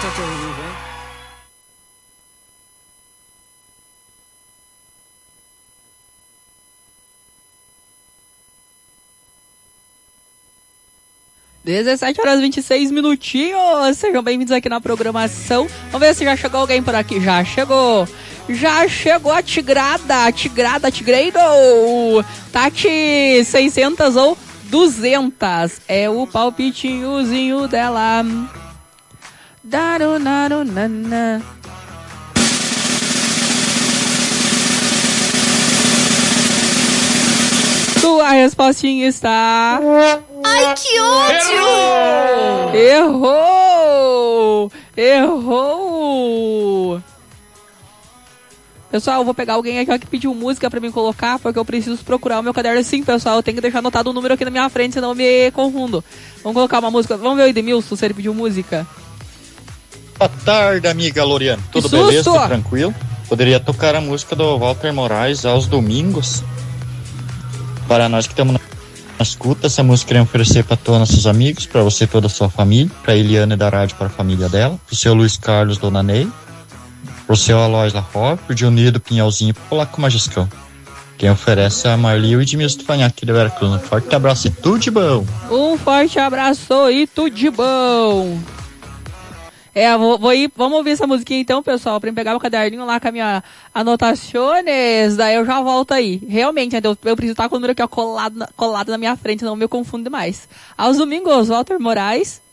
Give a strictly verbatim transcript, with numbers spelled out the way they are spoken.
dezessete horas e vinte e seis minutinhos. Sejam bem-vindos aqui na programação. Vamos ver se já chegou alguém por aqui. Já chegou. Já chegou a Tigrada. A Tigrada, Tigreiro. Tati seiscentos ou duzentos. É o palpitinhozinho dela. Darunarunana. Sua respostinha está... Ai, que ódio! Errou! Errou! Pessoal, eu vou pegar alguém aqui que pediu música pra mim colocar, porque eu preciso procurar o meu caderno. Sim, pessoal, eu tenho que deixar anotado o um número aqui na minha frente, senão eu me confundo. Vamos colocar uma música. Vamos ver o Edmilson, se ele pediu música. Boa tarde, amiga Loriane. Tudo beleza? Tudo tranquilo? Poderia tocar a música do Walter Moraes aos domingos? Para nós que estamos na escuta, essa música queremos oferecer para todos nossos amigos, para você e toda a sua família, para a Eliane da rádio, para a família dela, para o seu Luiz Carlos Dona Ney, para o seu Aloys Larrove, para o Dionído Pinhalzinho, para o Polaco Magiscão. Quem oferece é a Marli e o Edmilson Tufanhaque de Veracruz. Um forte abraço e tudo de bom! Um forte abraço e tudo de bom! É, vou, vou ir, vamos ouvir essa musiquinha então, pessoal, pra eu pegar o caderninho lá com a minha anotações, daí eu já volto aí. Realmente, eu, eu preciso estar com o número aqui ó, colado, na, colado na minha frente, não me confundo demais. Aos domingos, Walter Moraes,